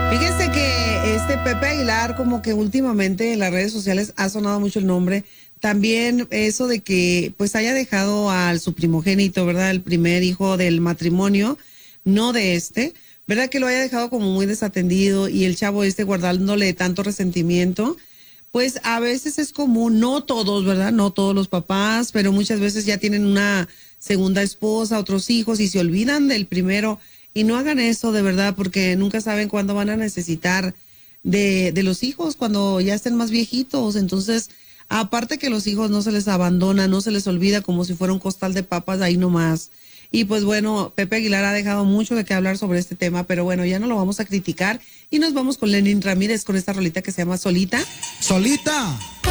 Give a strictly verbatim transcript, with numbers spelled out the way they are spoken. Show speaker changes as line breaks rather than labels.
Fíjese que este Pepe Aguilar, como que últimamente en las redes sociales ha sonado mucho el nombre. También eso de que pues haya dejado al su primogénito, ¿verdad? El primer hijo del matrimonio, no de este, ¿verdad? Que lo haya dejado como muy desatendido y el chavo este guardándole tanto resentimiento. Pues a veces es común, no todos, ¿verdad? No todos los papás, pero muchas veces ya tienen una segunda esposa, otros hijos y se olvidan del primero. Y no hagan eso de verdad porque nunca saben cuándo van a necesitar de, de los hijos, cuando ya estén más viejitos. Entonces, aparte que los hijos no se les abandona, no se les olvida como si fuera un costal de papas ahí nomás. Y pues bueno, Pepe Aguilar ha dejado mucho de qué hablar sobre este tema, pero bueno, ya no lo vamos a criticar y nos vamos con Lenin Ramírez con esta rolita que se llama Solita.
Solita.